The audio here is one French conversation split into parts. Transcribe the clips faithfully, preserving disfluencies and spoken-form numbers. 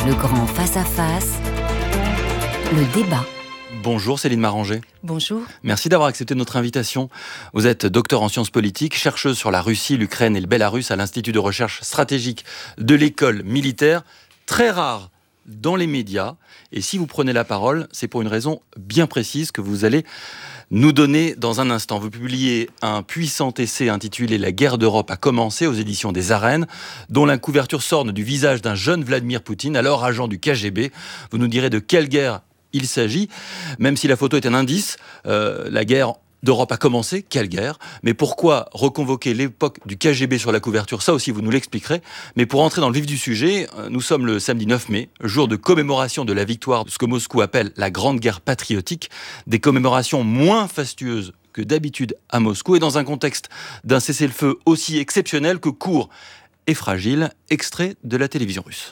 Le grand face-à-face, le débat. Bonjour Céline Maranger. Bonjour. Merci d'avoir accepté notre invitation. Vous êtes docteur en sciences politiques, chercheuse sur la Russie, l'Ukraine et le Bélarus à l'Institut de recherche stratégique de l'école militaire. Très rare dans les médias. Et si vous prenez la parole, c'est pour une raison bien précise que vous allez nous donner dans un instant. Vous publiez un puissant essai intitulé « La guerre d'Europe a commencé » aux éditions des Arènes, dont la couverture s'orne du visage d'un jeune Vladimir Poutine, alors agent du K G B. Vous nous direz de quelle guerre il s'agit, même si la photo est un indice. Euh, la guerre d'Europe a commencé, quelle guerre? Mais pourquoi reconvoquer l'époque du K G B sur la couverture? Ça aussi, vous nous l'expliquerez. Mais pour entrer dans le vif du sujet, nous sommes le samedi neuf mai, jour de commémoration de la victoire de ce que Moscou appelle la Grande Guerre patriotique, des commémorations moins fastueuses que d'habitude à Moscou, et dans un contexte d'un cessez-le-feu aussi exceptionnel que court et fragile, extrait de la télévision russe.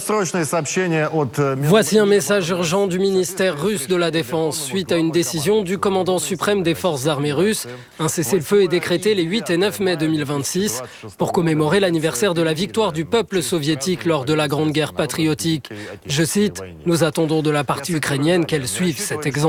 Voici un message urgent du ministère russe de la Défense. Suite à une décision du commandant suprême des forces armées russes, un cessez-le-feu est décrété les huit et neuf mai deux mille vingt-six pour commémorer l'anniversaire de la victoire du peuple soviétique lors de la Grande Guerre patriotique. Je cite, « Nous attendons de la partie ukrainienne qu'elle suive cet exemple ».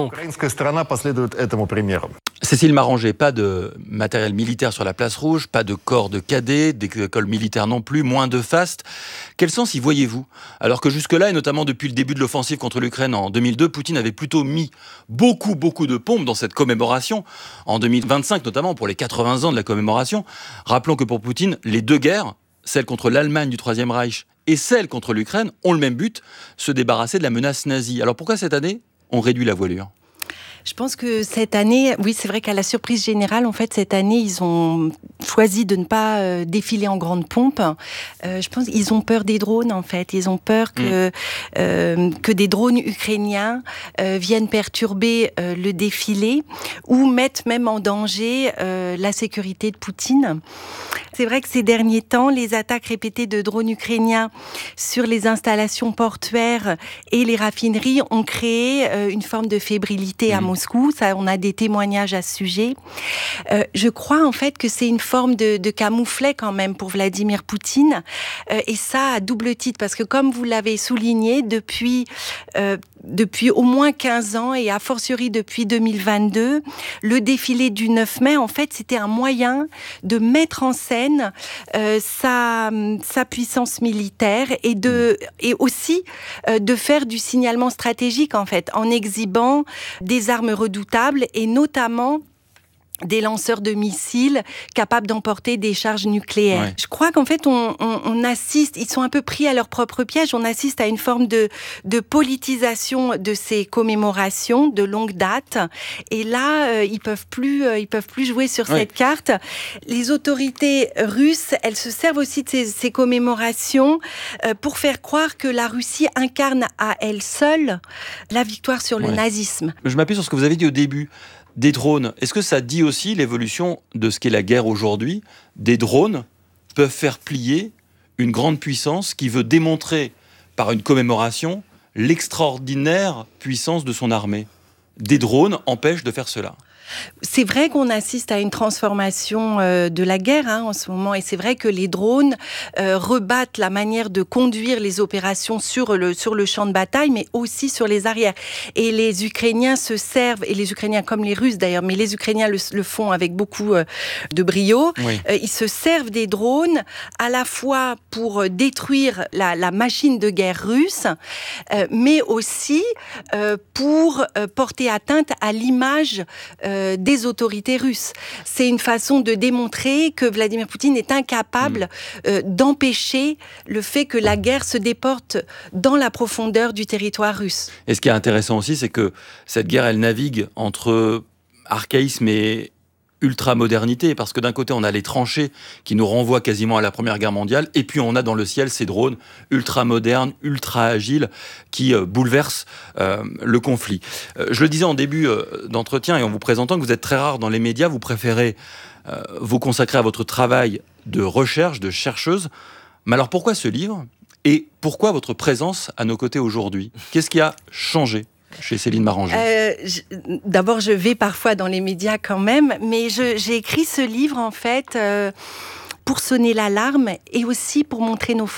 Cécile Maranger, pas de matériel militaire sur la place rouge, pas de corps de cadets, d'écoles militaires non plus, moins de faste. Quel sens y voyez-vous? Alors que jusque-là, et notamment depuis le début de l'offensive contre l'Ukraine en deux mille deux, Poutine avait plutôt mis beaucoup, beaucoup de pompes dans cette commémoration. En deux mille vingt-cinq, notamment pour les quatre-vingts ans de la commémoration. Rappelons que pour Poutine, les deux guerres, celle contre l'Allemagne du Troisième Reich et celle contre l'Ukraine, ont le même but, se débarrasser de la menace nazie. Alors pourquoi cette année, on réduit la voilure? Je pense que cette année, oui, c'est vrai qu'à la surprise générale, en fait, cette année, ils ont choisi de ne pas euh, défiler en grande pompe. Euh, je pense qu'ils ont peur des drones, en fait. Ils ont peur que, mmh. euh, que des drones ukrainiens euh, viennent perturber euh, le défilé ou mettent même en danger euh, la sécurité de Poutine. C'est vrai que ces derniers temps, les attaques répétées de drones ukrainiens sur les installations portuaires et les raffineries ont créé euh, une forme de fébrilité mmh. à Moscou. Ça, on a des témoignages à ce sujet. Euh, je crois en fait que c'est une forme de, de camouflet quand même pour Vladimir Poutine. Euh, et ça à double titre, parce que comme vous l'avez souligné, depuis... Euh, depuis au moins quinze ans et a fortiori depuis deux mille vingt-deux, le défilé du neuf mai, en fait, c'était un moyen de mettre en scène euh, sa, sa puissance militaire et, de, et aussi euh, de faire du signalement stratégique, en fait, en exhibant des armes redoutables et notamment des lanceurs de missiles capables d'emporter des charges nucléaires. Ouais. Je crois qu'en fait, on, on, on assiste, ils sont un peu pris à leur propre piège, on assiste à une forme de, de politisation de ces commémorations de longue date. Et là, euh, ils peuvent plus, euh, ils peuvent plus jouer sur ouais. cette carte. Les autorités russes, elles se servent aussi de ces, ces commémorations euh, pour faire croire que la Russie incarne à elle seule la victoire sur ouais. le nazisme. Je m'appuie sur ce que vous avez dit au début. Des drones, est-ce que ça dit aussi l'évolution de ce qu'est la guerre aujourd'hui? Des drones peuvent faire plier une grande puissance qui veut démontrer par une commémoration l'extraordinaire puissance de son armée. Des drones empêchent de faire cela. C'est vrai qu'on assiste à une transformation euh, de la guerre hein, en ce moment, et c'est vrai que les drones euh, rebattent la manière de conduire les opérations sur le, sur le champ de bataille, mais aussi sur les arrières. Et les Ukrainiens se servent, et les Ukrainiens comme les Russes d'ailleurs, mais les Ukrainiens le, le font avec beaucoup euh, de brio, oui. euh, ils se servent des drones à la fois pour détruire la, la machine de guerre russe, euh, mais aussi euh, pour euh, porter atteinte à l'image euh, des autorités russes. C'est une façon de démontrer que Vladimir Poutine est incapable mmh. euh, d'empêcher le fait que la guerre se déporte dans la profondeur du territoire russe. Et ce qui est intéressant aussi, c'est que cette guerre, elle navigue entre archaïsme et ultra-modernité, parce que d'un côté, on a les tranchées qui nous renvoient quasiment à la Première Guerre mondiale, et puis on a dans le ciel ces drones ultra-modernes, ultra-agiles, qui euh, bouleversent euh, le conflit. Euh, je le disais en début euh, d'entretien, et en vous présentant que vous êtes très rare dans les médias, vous préférez euh, vous consacrer à votre travail de recherche, de chercheuse. Mais alors pourquoi ce livre? Et pourquoi votre présence à nos côtés aujourd'hui? Qu'est-ce qui a changé chez Céline Maranger? euh, je, D'abord, je vais parfois dans les médias quand même, mais je, j'ai écrit ce livre, en fait, euh, pour sonner l'alarme et aussi pour montrer nos forces.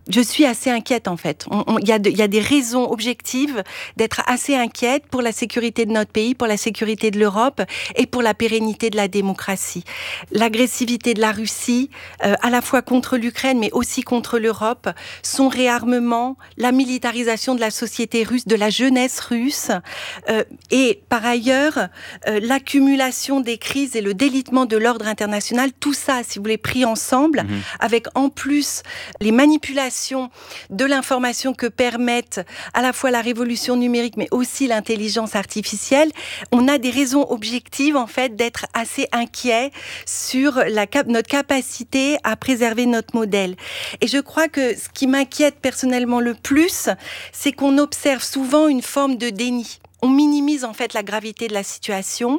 je suis assez inquiète en fait. Il y a de, y a des raisons objectives d'être assez inquiète pour la sécurité de notre pays, pour la sécurité de l'Europe et pour la pérennité de la démocratie. L'agressivité de la Russie, euh, à la fois contre l'Ukraine mais aussi contre l'Europe, son réarmement, la militarisation de la société russe, de la jeunesse russe, euh, et par ailleurs euh, l'accumulation des crises et le délitement de l'ordre international, tout ça, si vous voulez, pris ensemble, mmh. avec en plus les manipulations de l'information que permettent à la fois la révolution numérique mais aussi l'intelligence artificielle, on a des raisons objectives en fait d'être assez inquiets sur la cap- notre capacité à préserver notre modèle. Et je crois que ce qui m'inquiète personnellement le plus, c'est qu'on observe souvent une forme de déni. On minimise en fait la gravité de la situation,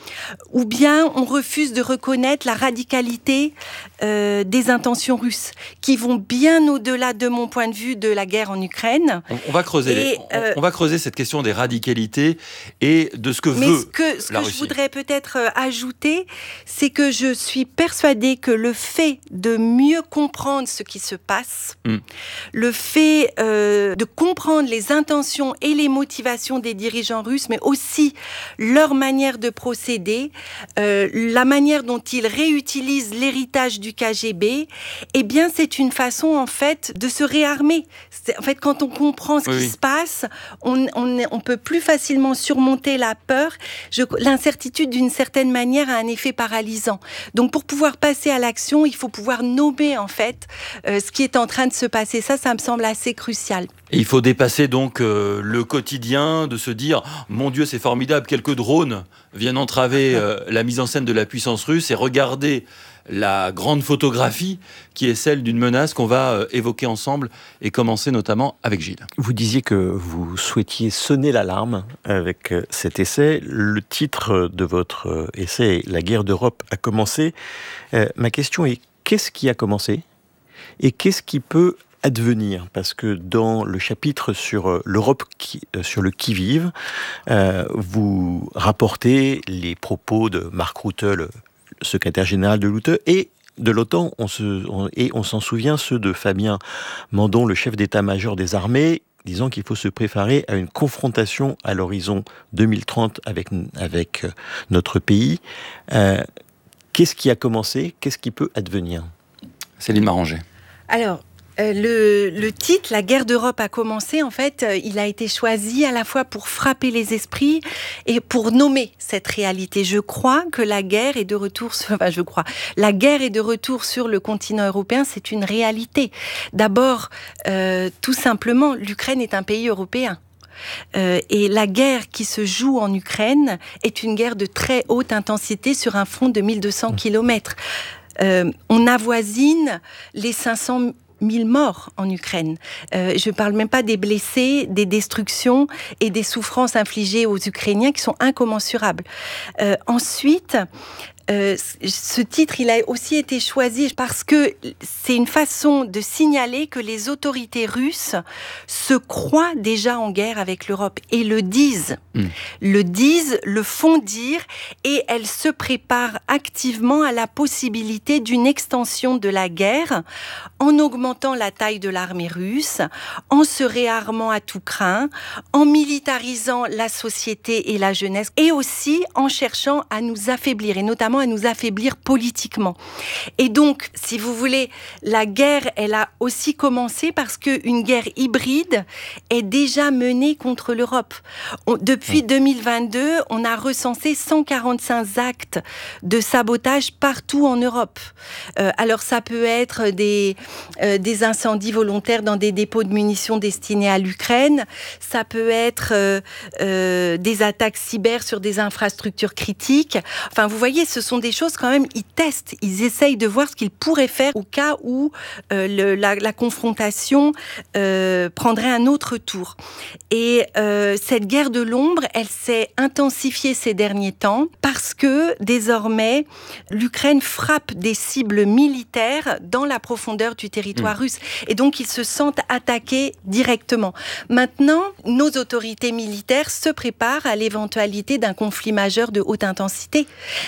ou bien on refuse de reconnaître la radicalité euh, des intentions russes, qui vont bien au-delà, de mon point de vue, de la guerre en Ukraine. On, on va creuser, et, les, on, euh, on va creuser cette question des radicalités et de ce que mais veut ce que, ce la que Russie. Je voudrais peut-être ajouter, c'est que je suis persuadée que le fait de mieux comprendre ce qui se passe, mm. le fait euh, de comprendre les intentions et les motivations des dirigeants russes, mais aussi leur manière de procéder, euh, la manière dont ils réutilisent l'héritage du K G B, eh bien, c'est une façon, en fait, de se réarmer. C'est, en fait, quand on comprend ce oui, qui oui. se passe, on, on, on peut plus facilement surmonter la peur. Je, l'incertitude, d'une certaine manière, a un effet paralysant. Donc, pour pouvoir passer à l'action, il faut pouvoir nommer, en fait, euh, ce qui est en train de se passer. Ça, ça me semble assez crucial. Et il faut dépasser donc euh, le quotidien, de se dire « Mon Dieu, c'est formidable, quelques drones viennent entraver euh, la mise en scène de la puissance russe » et regarder la grande photographie qui est celle d'une menace qu'on va euh, évoquer ensemble et commencer notamment avec Gilles. Vous disiez que vous souhaitiez sonner l'alarme avec euh, cet essai. Le titre de votre euh, essai est « La guerre d'Europe a commencé ». Euh, ma question est, qu'est-ce qui a commencé et qu'est-ce qui peut advenir, parce que dans le chapitre sur l'Europe, qui, sur le qui-vive, euh, vous rapportez les propos de Mark Rutte, le secrétaire général de l'O T A N, et de l'OTAN, on se, on, et on s'en souvient, ceux de Fabien Mandon, le chef d'état-major des armées, disant qu'il faut se préparer à une confrontation à l'horizon deux mille trente avec, avec notre pays. Euh, qu'est-ce qui a commencé ? Qu'est-ce qui peut advenir ? Céline Maranger. Alors, Euh, le, le titre, La guerre d'Europe a commencé, en fait, euh, il a été choisi à la fois pour frapper les esprits et pour nommer cette réalité. Je crois que la guerre est de retour sur, enfin, je crois, la guerre est de retour sur le continent européen, c'est une réalité. D'abord, euh, tout simplement, l'Ukraine est un pays européen. Euh, et la guerre qui se joue en Ukraine est une guerre de très haute intensité sur un front de mille deux cents kilomètres. Euh, on avoisine les cinq cents mille morts en Ukraine. Euh, je ne parle même pas des blessés, des destructions et des souffrances infligées aux Ukrainiens qui sont incommensurables. Euh, ensuite, Euh, ce titre, il a aussi été choisi parce que c'est une façon de signaler que les autorités russes se croient déjà en guerre avec l'Europe et le disent. Mmh. Le disent, le font dire, et elles se préparent activement à la possibilité d'une extension de la guerre en augmentant la taille de l'armée russe, en se réarmant à tout crin, en militarisant la société et la jeunesse, et aussi en cherchant à nous affaiblir, et notamment à nous affaiblir politiquement. Et donc, si vous voulez, la guerre, elle a aussi commencé parce qu'une guerre hybride est déjà menée contre l'Europe. On, depuis deux mille vingt-deux, on a recensé cent quarante-cinq actes de sabotage partout en Europe. Euh, alors, ça peut être des, euh, des incendies volontaires dans des dépôts de munitions destinés à l'Ukraine, ça peut être euh, euh, des attaques cyber sur des infrastructures critiques. Enfin, vous voyez, ce sont des choses quand même, ils testent, ils essayent de voir ce qu'ils pourraient faire au cas où euh, le, la, la confrontation euh, prendrait un autre tour. Et euh, cette guerre de l'ombre, elle s'est intensifiée ces derniers temps parce que désormais, l'Ukraine frappe des cibles militaires dans la profondeur du territoire mmh. russe. Et donc, ils se sentent attaqués directement. Maintenant, nos autorités militaires se préparent à l'éventualité d'un conflit majeur de haute intensité. C'est-à-dire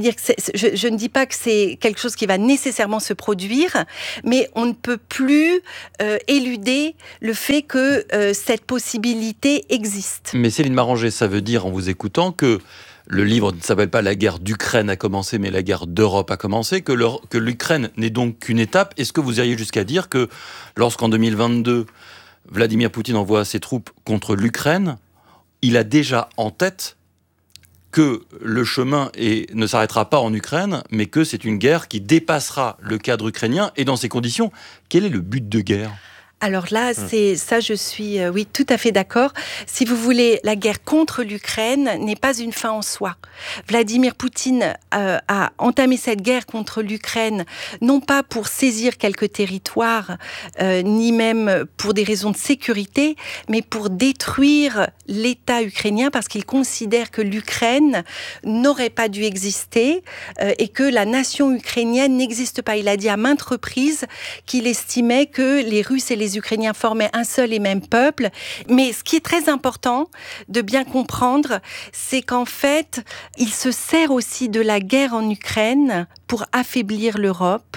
C'est-à-dire que c'est, je, je ne dis pas que c'est quelque chose qui va nécessairement se produire, mais on ne peut plus euh, éluder le fait que euh, cette possibilité existe. Mais Céline Maranger, ça veut dire, en vous écoutant, que le livre ne s'appelle pas « La guerre d'Ukraine a commencé », mais « La guerre d'Europe a commencé », que, le, que l'Ukraine n'est donc qu'une étape. Est-ce que vous iriez jusqu'à dire que lorsqu'en deux mille vingt-deux, Vladimir Poutine envoie ses troupes contre l'Ukraine, il a déjà en tête que le chemin est, ne s'arrêtera pas en Ukraine, mais que c'est une guerre qui dépassera le cadre ukrainien? Et dans ces conditions, quel est le but de guerre ? Alors là, c'est ça, je suis, euh, oui, tout à fait d'accord. Si vous voulez, la guerre contre l'Ukraine n'est pas une fin en soi. Vladimir Poutine euh, a entamé cette guerre contre l'Ukraine, non pas pour saisir quelques territoires, euh, ni même pour des raisons de sécurité, mais pour détruire l'État ukrainien, parce qu'il considère que l'Ukraine n'aurait pas dû exister euh, et que la nation ukrainienne n'existe pas. Il a dit à maintes reprises qu'il estimait que les Russes et les Ukrainiens formaient un seul et même peuple. Mais ce qui est très important de bien comprendre, c'est qu'en fait, il se sert aussi de la guerre en Ukraine pour affaiblir l'Europe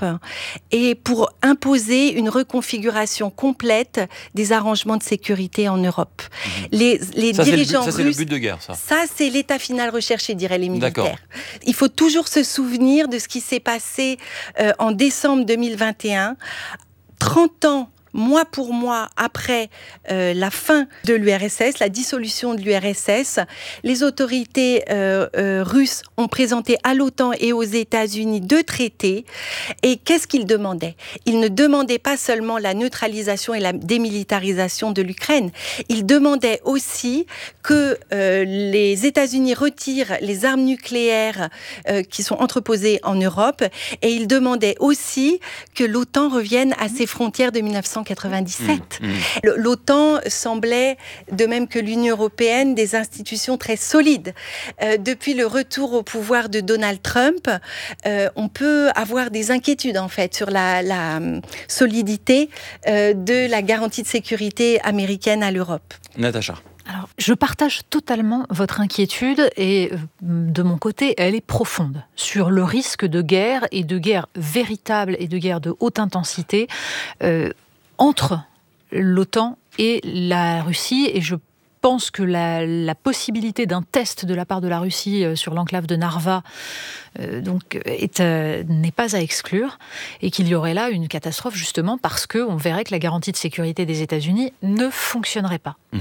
et pour imposer une reconfiguration complète des arrangements de sécurité en Europe. Mmh. Les, les ça, dirigeants c'est le but, ça, russes... c'est le but de guerre, ça. Ça, c'est l'état final recherché, diraient les militaires. D'accord. Il faut toujours se souvenir de ce qui s'est passé euh, en décembre deux mille vingt et un, trente ans mois pour mois après euh, la fin de l'U R S S, la dissolution de l'U R S S, les autorités euh, euh, russes ont présenté à l'OTAN et aux États-Unis deux traités. Et qu'est-ce qu'ils demandaient ? Ils ne demandaient pas seulement la neutralisation et la démilitarisation de l'Ukraine. Ils demandaient aussi que euh, les États-Unis retirent les armes nucléaires euh, qui sont entreposées en Europe. Et ils demandaient aussi que l'OTAN revienne à ses frontières de dix-neuf cent quatre-vingt-dix-sept. Mmh, mmh. L'OTAN semblait, de même que l'Union européenne, des institutions très solides. Euh, depuis le retour au pouvoir de Donald Trump, euh, on peut avoir des inquiétudes en fait sur la, la solidité euh, de la garantie de sécurité américaine à l'Europe. Natacha. Alors, je partage totalement votre inquiétude et de mon côté, elle est profonde sur le risque de guerre et de guerre véritable et de guerre de haute intensité euh, entre l'OTAN et la Russie. Et je pense que la, la possibilité d'un test de la part de la Russie sur l'enclave de Narva euh, donc, est, euh, n'est pas à exclure et qu'il y aurait là une catastrophe justement parce qu'on verrait que la garantie de sécurité des États-Unis ne fonctionnerait pas. Mmh.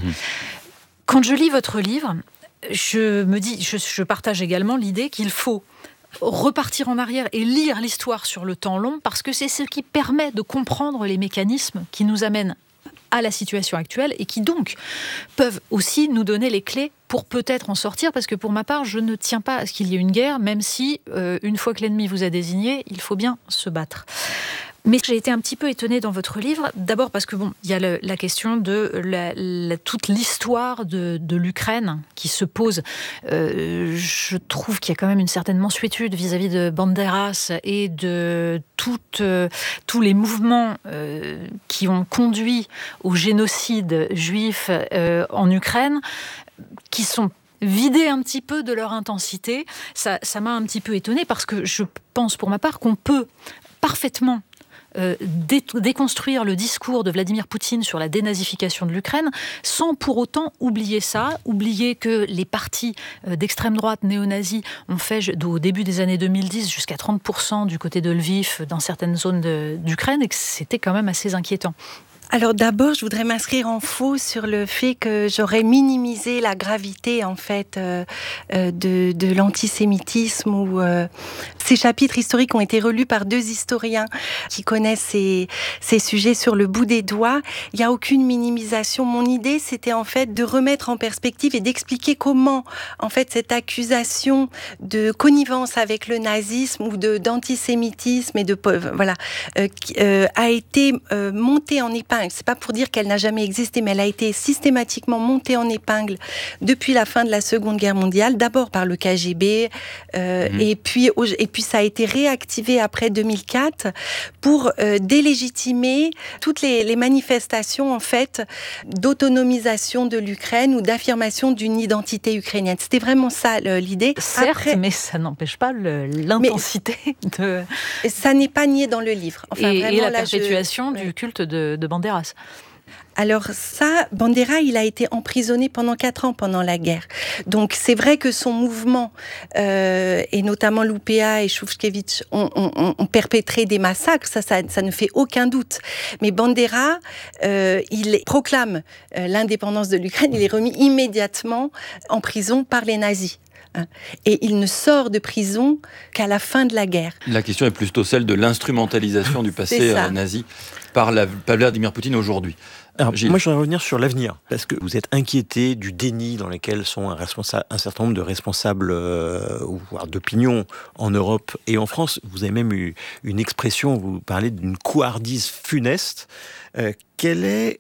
Quand je lis votre livre, je me dis, je, je partage également l'idée qu'il faut repartir en arrière et lire l'histoire sur le temps long parce que c'est ce qui permet de comprendre les mécanismes qui nous amènent à la situation actuelle et qui donc peuvent aussi nous donner les clés pour peut-être en sortir, parce que pour ma part, je ne tiens pas à ce qu'il y ait une guerre, même si, euh, une fois que l'ennemi vous a désigné, il faut bien se battre. Mais j'ai été un petit peu étonnée dans votre livre, d'abord parce que bon, il y a le, la question de la, la, toute l'histoire de, de l'Ukraine qui se pose. Euh, je trouve qu'il y a quand même une certaine mansuétude vis-à-vis de Banderas et de toutes, euh, tous les mouvements euh, qui ont conduit au génocide juif euh, en Ukraine, qui sont vidés un petit peu de leur intensité. Ça, ça m'a un petit peu étonnée parce que je pense pour ma part qu'on peut parfaitement Euh, dé- déconstruire le discours de Vladimir Poutine sur la dénazification de l'Ukraine sans pour autant oublier ça, oublier que les partis euh, d'extrême droite néo-nazis ont fait au début des années deux mille dix jusqu'à trente pour cent du côté de Lviv dans certaines zones de, d'Ukraine et que c'était quand même assez inquiétant. Alors d'abord, je voudrais m'inscrire en faux sur le fait que j'aurais minimisé la gravité en fait euh, euh, de, de l'antisémitisme. Où, euh, ces chapitres historiques ont été relus par deux historiens qui connaissent ces, ces sujets sur le bout des doigts. Il n'y a aucune minimisation. Mon idée, c'était en fait de remettre en perspective et d'expliquer comment en fait cette accusation de connivence avec le nazisme ou de, d'antisémitisme et de voilà euh, euh, a été euh, montée en épingle épingle. C'est pas pour dire qu'elle n'a jamais existé, mais elle a été systématiquement montée en épingle depuis la fin de la Seconde Guerre mondiale, d'abord par le K G B, euh, mmh. et puis et puis ça a été réactivé après deux mille quatre pour euh, délégitimer toutes les, les manifestations en fait d'autonomisation de l'Ukraine ou d'affirmation d'une identité ukrainienne. C'était vraiment ça le, l'idée. Certes, après, mais ça n'empêche pas le, l'intensité de. Ça n'est pas nié dans le livre. Enfin, et, vraiment, et la là, perpétuation je... du culte de, de Banderas. Alors ça, Bandera, il a été emprisonné pendant quatre ans pendant la guerre. Donc c'est vrai que son mouvement, euh, et notamment l'U P A et Shushkevich, ont, ont, ont perpétré des massacres, ça, ça, ça ne fait aucun doute. Mais Bandera, euh, il proclame euh, l'indépendance de l'Ukraine, il est remis immédiatement en prison par les nazis. Et il ne sort de prison qu'à la fin de la guerre. La question est plutôt celle de l'instrumentalisation du passé nazi par, la, par Vladimir Poutine aujourd'hui. Alors, moi, je voudrais revenir sur l'avenir, parce que vous êtes inquiété du déni dans lequel sont un, responsa- un certain nombre de responsables euh, ou voire d'opinion en Europe et en France. Vous avez même eu une expression, vous parlez d'une couardise funeste. Euh, quelle est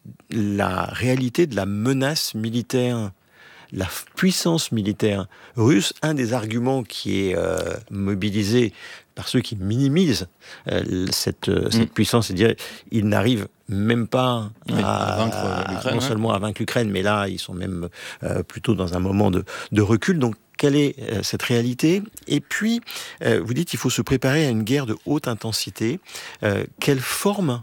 la réalité de la menace militaire, la puissance militaire russe? Un des arguments qui est euh, mobilisé par ceux qui minimisent euh, cette, euh, cette mmh. puissance, c'est de dire ils n'arrivent même pas oui, à, à vaincre l'Ukraine, non ouais. seulement à vaincre l'Ukraine, mais là ils sont même euh, plutôt dans un moment de, de recul. Donc quelle est euh, cette réalité? Et puis euh, vous dites qu'il faut se préparer à une guerre de haute intensité. Euh, quelle forme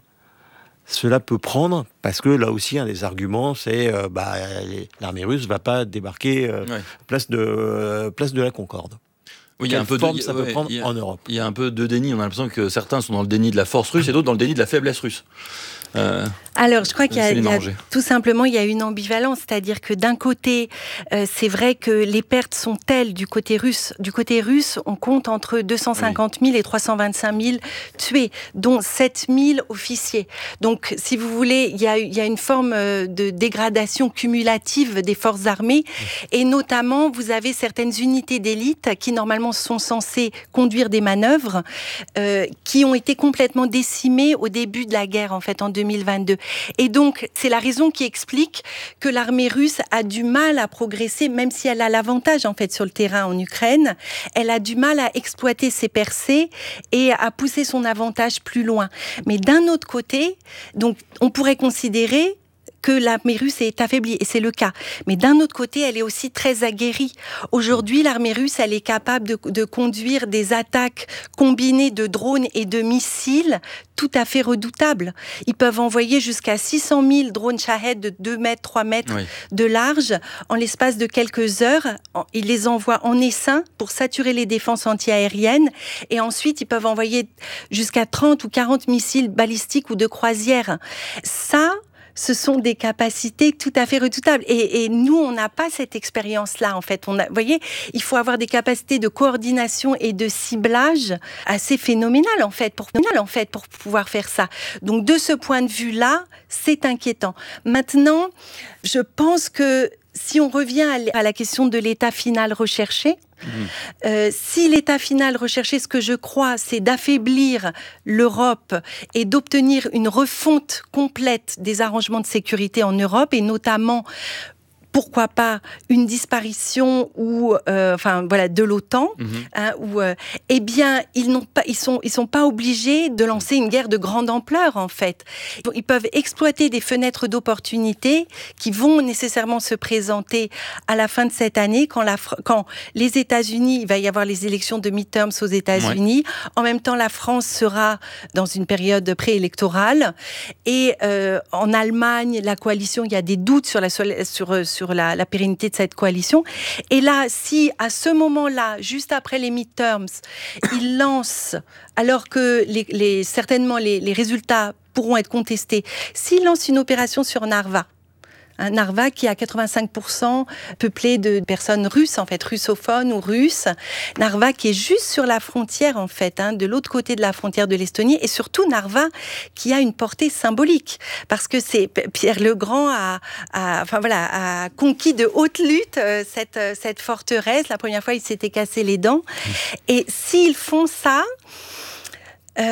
cela peut prendre? Parce que là aussi, un des arguments, c'est euh, bah, les, l'armée russe ne va pas débarquer euh, ouais. place, de, euh, place de la Concorde. Oui, il y a un peu forme de, ça peut ouais, prendre a, en Europe? Il y a un peu de déni. On a l'impression que certains sont dans le déni de la force russe et d'autres dans le déni de la faiblesse russe. Euh, Alors, je crois qu'il y a, il y a tout simplement, il y a une ambivalence, c'est-à-dire que d'un côté, euh, c'est vrai que les pertes sont telles du côté russe. Du côté russe, on compte entre deux cent cinquante mille oui. et trois cent vingt-cinq mille tués, dont sept mille officiers. Donc, si vous voulez, il y a, il y a une forme de dégradation cumulative des forces armées, et notamment, vous avez certaines unités d'élite qui normalement sont censées conduire des manœuvres, euh, qui ont été complètement décimées au début de la guerre, en fait, en deux mille vingt-deux. Et donc, c'est la raison qui explique que l'armée russe a du mal à progresser, même si elle a l'avantage, en fait, sur le terrain en Ukraine. Elle a du mal à exploiter ses percées et à pousser son avantage plus loin. Mais d'un autre côté, donc, on pourrait considérer que l'armée russe est affaiblie, et c'est le cas. Mais d'un autre côté, elle est aussi très aguerrie. Aujourd'hui, l'armée russe, elle est capable de, de conduire des attaques combinées de drones et de missiles tout à fait redoutables. Ils peuvent envoyer jusqu'à six cent mille drones Shahed de deux mètres, trois mètres oui. de large en l'espace de quelques heures. Ils les envoient en essaim pour saturer les défenses antiaériennes, et ensuite, ils peuvent envoyer jusqu'à trente ou quarante missiles balistiques ou de croisière. Ça, ce sont des capacités tout à fait redoutables. Et, et nous, on n'a pas cette expérience-là, en fait. On a, vous voyez, il faut avoir des capacités de coordination et de ciblage assez phénoménales, en fait, pour, en fait, pour pouvoir faire ça. Donc, de ce point de vue-là, c'est inquiétant. Maintenant, je pense que si on revient à la question de l'état final recherché, Mmh. Euh, si l'état final recherché, ce que je crois, c'est d'affaiblir l'Europe et d'obtenir une refonte complète des arrangements de sécurité en Europe, et notamment, pourquoi pas, une disparition ou, euh, enfin voilà, de l'OTAN, mmh. hein, où, euh, eh bien, ils n'ont pas, ils sont, ils sont pas obligés de lancer une guerre de grande ampleur, en fait. Ils peuvent exploiter des fenêtres d'opportunité qui vont nécessairement se présenter à la fin de cette année, quand la, quand les États-Unis, il va y avoir les élections de midterms aux États-Unis. Ouais. En même temps, la France sera dans une période préélectorale, et euh, en Allemagne, la coalition, il y a des doutes sur la sur sur La, la pérennité de cette coalition. Et là, si à ce moment-là, juste après les midterms, ils lancent, alors que les, les, certainement les, les résultats pourront être contestés, s'ils lancent une opération sur Narva, un Narva qui est à quatre-vingt-cinq pour cent peuplé de personnes russes, en fait, russophones ou russes. Narva qui est juste sur la frontière, en fait, hein, de l'autre côté de la frontière de l'Estonie, et surtout Narva qui a une portée symbolique, parce que c'est Pierre le Grand a, a, enfin voilà, a conquis de haute lutte euh, cette, euh, cette forteresse. La première fois, il s'était cassé les dents. Et s'ils font ça, euh,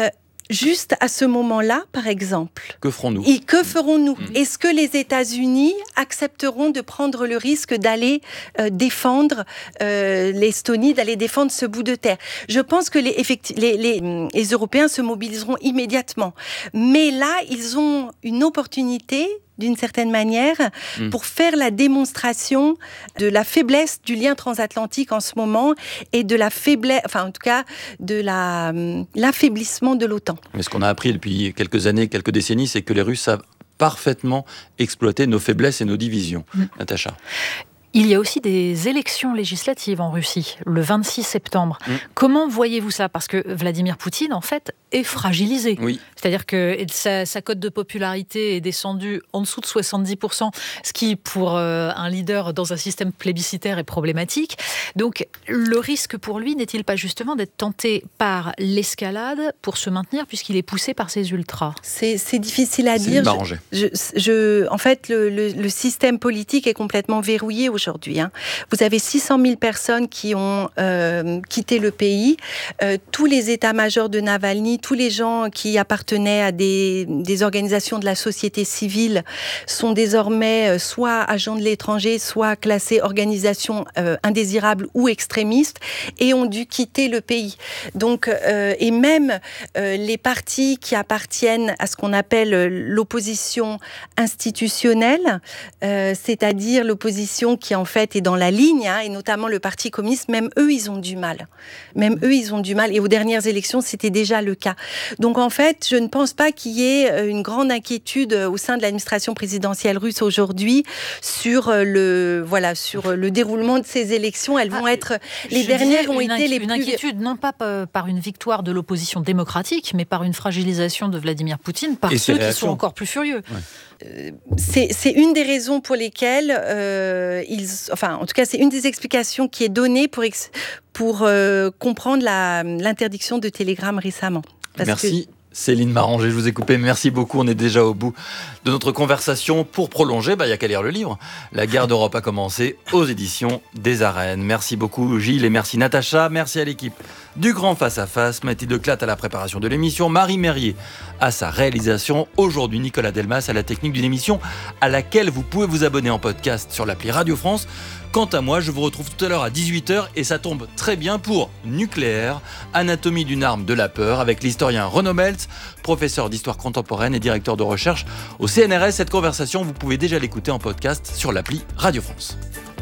juste à ce moment-là, par exemple. Que ferons-nous ? Et que ferons-nous ? mmh. Est-ce que les États-Unis accepteront de prendre le risque d'aller euh, défendre euh, l'Estonie, d'aller défendre ce bout de terre ? Je pense que les, effecti- les, les, les Européens se mobiliseront immédiatement. Mais là, ils ont une opportunité, d'une certaine manière, mmh. pour faire la démonstration de la faiblesse du lien transatlantique en ce moment et de la faiblesse, enfin en tout cas, de la, l'affaiblissement de l'OTAN. Mais ce qu'on a appris depuis quelques années, quelques décennies, c'est que les Russes savent parfaitement exploiter nos faiblesses et nos divisions. Mmh. Natacha. Il y a aussi des élections législatives en Russie, le vingt-six septembre. Mmh. Comment voyez-vous ça ? Parce que Vladimir Poutine, en fait, est fragilisé. Oui. C'est-à-dire que sa, sa cote de popularité est descendue en dessous de soixante-dix pour cent, ce qui, pour euh, un leader dans un système plébiscitaire, est problématique. Donc, le risque pour lui n'est-il pas justement d'être tenté par l'escalade pour se maintenir, puisqu'il est poussé par ses ultras ? C'est, c'est difficile à c'est dire. m'arranger. Je, je, je, en fait, le, le, le système politique est complètement verrouillé aujourd'hui. Aujourd'hui, hein. Vous avez six cent mille personnes qui ont euh, quitté le pays. Euh, tous les états-majors de Navalny, tous les gens qui appartenaient à des, des organisations de la société civile sont désormais soit agents de l'étranger, soit classés organisations euh, indésirables ou extrémistes et ont dû quitter le pays. Donc, euh, et même euh, les partis qui appartiennent à ce qu'on appelle l'opposition institutionnelle, euh, c'est-à-dire l'opposition qui en fait est dans la ligne, hein, et notamment le Parti communiste, même eux, ils ont du mal. Même eux, ils ont du mal. Et aux dernières élections, c'était déjà le cas. Donc, en fait, je ne pense pas qu'il y ait une grande inquiétude au sein de l'administration présidentielle russe aujourd'hui sur le, voilà, sur le déroulement de ces élections. Elles vont ah, être... Les dernières ont été inqui- les une plus... Une inquiétude, non pas par une victoire de l'opposition démocratique, mais par une fragilisation de Vladimir Poutine, par et ceux qui sont encore plus furieux. Ouais. Euh, c'est, c'est une des raisons pour lesquelles euh, ils, enfin, en tout cas, c'est une des explications qui est donnée pour, ex, pour euh, comprendre la, l'interdiction de Telegram récemment. Parce Merci. Que... Céline Maranger, je vous ai coupé. Merci beaucoup. On est déjà au bout de notre conversation. Pour prolonger, bah, y a qu'à lire le livre. La guerre d'Europe a commencé aux éditions des Arènes. Merci beaucoup Gilles et merci Natacha. Merci à l'équipe du Grand Face à Face. Mathilde Clatte à la préparation de l'émission. Marie Merrier à sa réalisation. Aujourd'hui, Nicolas Delmas à la technique d'une émission à laquelle vous pouvez vous abonner en podcast sur l'appli Radio France. Quant à moi, je vous retrouve tout à l'heure à dix-huit heures et ça tombe très bien pour Nucléaire, anatomie d'une arme de la peur avec l'historien Renaud Meltz, professeur d'histoire contemporaine et directeur de recherche au C N R S. Cette conversation, vous pouvez déjà l'écouter en podcast sur l'appli Radio France.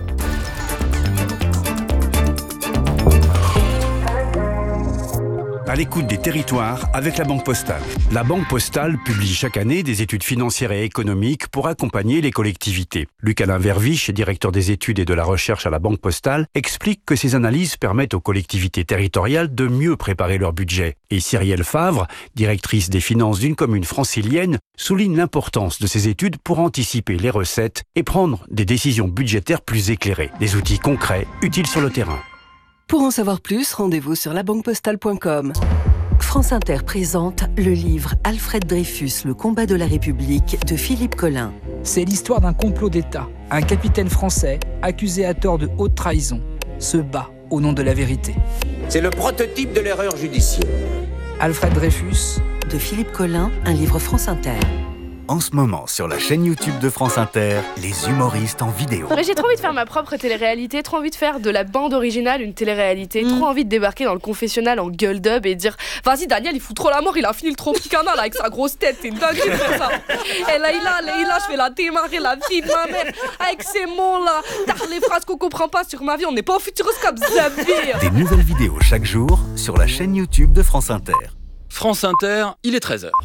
À l'écoute des territoires avec la Banque Postale. La Banque Postale publie chaque année des études financières et économiques pour accompagner les collectivités. Luc-Alain Verviche, directeur des études et de la recherche à la Banque Postale, explique que ces analyses permettent aux collectivités territoriales de mieux préparer leur budget. Et Cyrielle Favre, directrice des finances d'une commune francilienne, souligne l'importance de ces études pour anticiper les recettes et prendre des décisions budgétaires plus éclairées. Des outils concrets, utiles sur le terrain. Pour en savoir plus, rendez-vous sur la banque postale point com. France Inter présente le livre Alfred Dreyfus, le combat de la République de Philippe Collin. C'est l'histoire d'un complot d'État. Un capitaine français, accusé à tort de haute trahison, se bat au nom de la vérité. C'est le prototype de l'erreur judiciaire. Alfred Dreyfus. De Philippe Collin, un livre France Inter. En ce moment, sur la chaîne YouTube de France Inter, les humoristes en vidéo. J'ai trop envie de faire ma propre télé-réalité, trop envie de faire de la bande originale une télé-réalité, mmh. trop envie de débarquer dans le confessionnal en gueule d'ub et dire « Vas-y Daniel, il fout trop la mort, il a fini le Tropicana là avec sa grosse tête, c'est une dinguerie de faire ça. » Et là, il a, là, je vais la démarrer, la vie de ma mère, avec ces mots là, t'as les phrases qu'on comprend pas sur ma vie, on n'est pas au Futuroscope, Zabir. Des nouvelles vidéos chaque jour sur la chaîne YouTube de France Inter. France Inter, il est treize heures.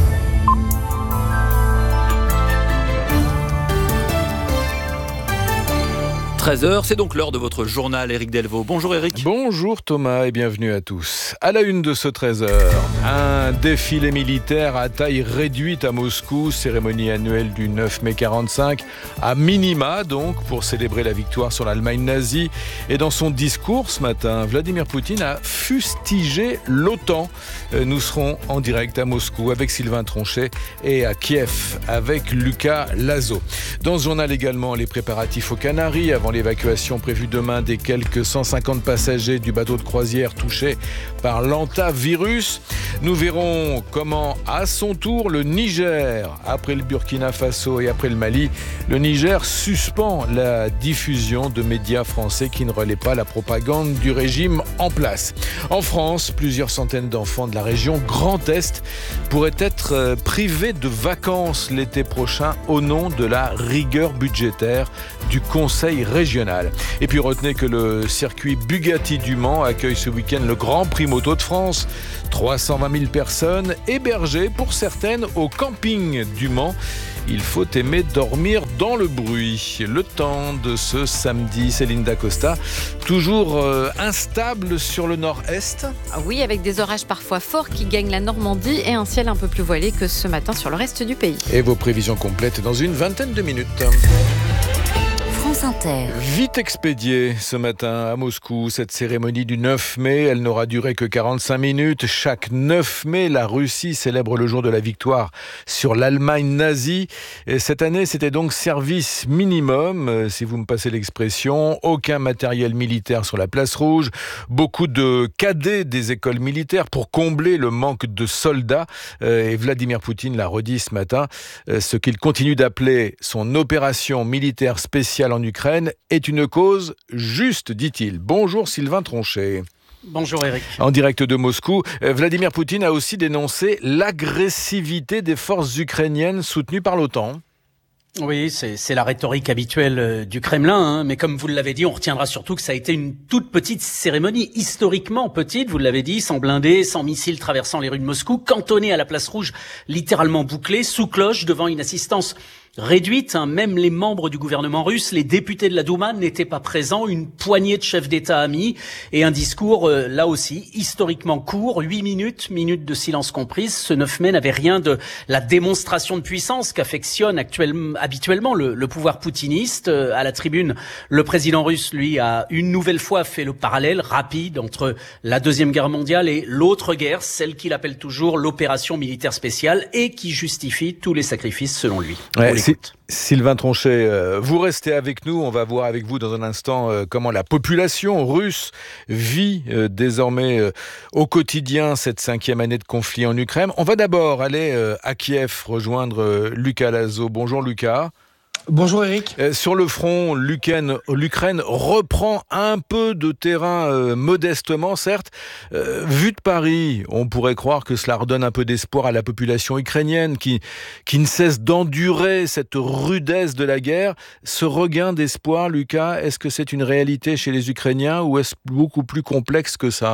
treize heures, c'est donc l'heure de votre journal, Éric Delvaux. Bonjour Éric. Bonjour Thomas et bienvenue à tous. À la une de ce treize heures, un défilé militaire à taille réduite à Moscou, cérémonie annuelle du neuf mai quarante-cinq, à minima donc, pour célébrer la victoire sur l'Allemagne nazie. Et dans son discours ce matin, Vladimir Poutine a fustigé l'OTAN. Nous serons en direct à Moscou avec Sylvain Tronchet et à Kiev avec Lucas Lazo. Dans ce journal également, les préparatifs aux Canaries avant l'évacuation prévue demain des quelques cent cinquante passagers du bateau de croisière touché par l'hantavirus. Nous verrons comment, à son tour, le Niger, après le Burkina Faso et après le Mali, le Niger suspend la diffusion de médias français qui ne relaient pas la propagande du régime en place. En France, plusieurs centaines d'enfants de la région Grand Est pourraient être privés de vacances l'été prochain au nom de la rigueur budgétaire du Conseil régional. Et puis retenez que le circuit Bugatti du Mans accueille ce week-end le Grand Prix Moto de France. trois cent vingt mille personnes hébergées pour certaines au camping du Mans. Il faut aimer dormir dans le bruit. Le temps de ce samedi, Céline Dacosta, toujours euh, instable sur le nord-est. Oui, avec des orages parfois forts qui gagnent la Normandie et un ciel un peu plus voilé que ce matin sur le reste du pays. Et vos prévisions complètes dans une vingtaine de minutes. France Inter. Vite expédiée ce matin à Moscou, cette cérémonie du neuf mai, elle n'aura duré que quarante-cinq minutes. Chaque neuf mai, la Russie célèbre le jour de la victoire sur l'Allemagne nazie. Et cette année, c'était donc service minimum, si vous me passez l'expression. Aucun matériel militaire sur la place rouge. Beaucoup de cadets des écoles militaires pour combler le manque de soldats. Et Vladimir Poutine l'a redit ce matin, ce qu'il continue d'appeler son opération militaire spéciale en Ukraine est une cause juste, dit-il. Bonjour Sylvain Tronchet. Bonjour Eric. En direct de Moscou, Vladimir Poutine a aussi dénoncé l'agressivité des forces ukrainiennes soutenues par l'OTAN. Oui, c'est, c'est la rhétorique habituelle du Kremlin, hein, mais comme vous l'avez dit, on retiendra surtout que ça a été une toute petite cérémonie, historiquement petite, vous l'avez dit, sans blindés, sans missiles traversant les rues de Moscou, cantonnée à la place rouge, littéralement bouclée, sous cloche, devant une assistance réduite, hein. Même les membres du gouvernement russe, les députés de la Douma n'étaient pas présents, une poignée de chefs d'État amis et un discours, euh, là aussi, historiquement court, huit minutes, minutes de silence comprises. Ce neuf mai n'avait rien de la démonstration de puissance qu'affectionne actuellement, habituellement le, le pouvoir poutiniste. Euh, à la tribune, le président russe, lui, a une nouvelle fois fait le parallèle rapide entre la Deuxième Guerre mondiale et l'autre guerre, celle qu'il appelle toujours l'opération militaire spéciale et qui justifie tous les sacrifices selon lui. Ouais, Sylvain Tronchet, vous restez avec nous. On va voir avec vous dans un instant comment la population russe vit désormais au quotidien cette cinquième année de conflit en Ukraine. On va d'abord aller à Kiev rejoindre Lucas Lazo. Bonjour Lucas. Bonjour Eric. Euh, sur le front, l'Ukraine, l'Ukraine reprend un peu de terrain euh, modestement, certes. Euh, vu de Paris, on pourrait croire que cela redonne un peu d'espoir à la population ukrainienne qui, qui ne cesse d'endurer cette rudesse de la guerre. Ce regain d'espoir, Lucas, est-ce que c'est une réalité chez les Ukrainiens ou est-ce beaucoup plus complexe que ça ?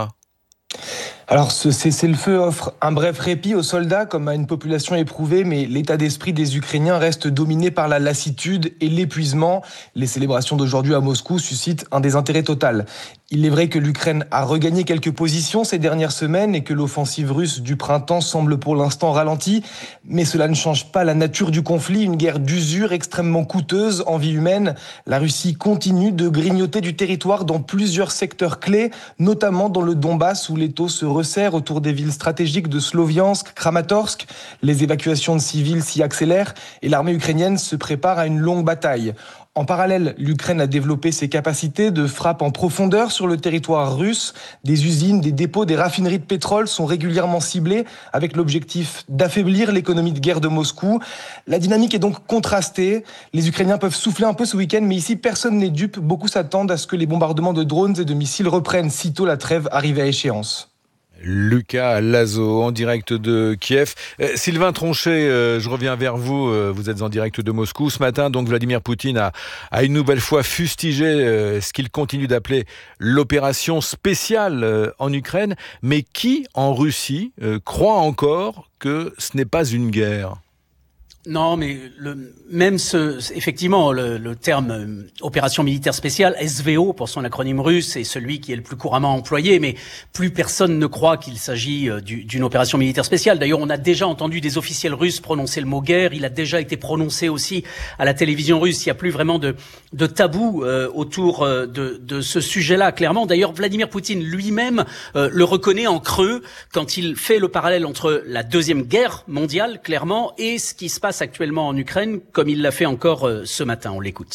Alors, ce cessez-le-feu offre un bref répit aux soldats comme à une population éprouvée, mais l'état d'esprit des Ukrainiens reste dominé par la lassitude et l'épuisement. Les célébrations d'aujourd'hui à Moscou suscitent un désintérêt total. Il est vrai que l'Ukraine a regagné quelques positions ces dernières semaines et que l'offensive russe du printemps semble pour l'instant ralentie, mais cela ne change pas la nature du conflit, une guerre d'usure extrêmement coûteuse en vie humaine. La Russie continue de grignoter du territoire dans plusieurs secteurs clés, notamment dans le Donbass où l'étau se resserre autour des villes stratégiques de Sloviansk, Kramatorsk. Les évacuations de civils s'y accélèrent et l'armée ukrainienne se prépare à une longue bataille. En parallèle, l'Ukraine a développé ses capacités de frappe en profondeur sur le territoire russe. Des usines, des dépôts, des raffineries de pétrole sont régulièrement ciblés avec l'objectif d'affaiblir l'économie de guerre de Moscou. La dynamique est donc contrastée. Les Ukrainiens peuvent souffler un peu ce week-end, mais ici, personne n'est dupe. Beaucoup s'attendent à ce que les bombardements de drones et de missiles reprennent sitôt la trêve arrive à échéance. Lucas Lazo, en direct de Kiev. Euh, Sylvain Tronchet, euh, je reviens vers vous. Euh, vous êtes en direct de Moscou. Ce matin, donc, Vladimir Poutine a, a une nouvelle fois fustigé euh, ce qu'il continue d'appeler l'opération spéciale euh, en Ukraine. Mais qui, en Russie, euh, croit encore que ce n'est pas une guerre ? Non, mais le, même ce, effectivement, le, le terme euh, opération militaire spéciale, S V O pour son acronyme russe, est celui qui est le plus couramment employé, mais plus personne ne croit qu'il s'agit euh, du, d'une opération militaire spéciale. D'ailleurs, on a déjà entendu des officiels russes prononcer le mot guerre, il a déjà été prononcé aussi à la télévision russe, il n'y a plus vraiment de, de tabou euh, autour euh, de, de ce sujet-là, clairement. D'ailleurs, Vladimir Poutine lui-même euh, le reconnaît en creux quand il fait le parallèle entre la Deuxième Guerre mondiale, clairement, et ce qui se passe actuellement en Ukraine, comme il l'a fait encore euh, ce matin. On l'écoute.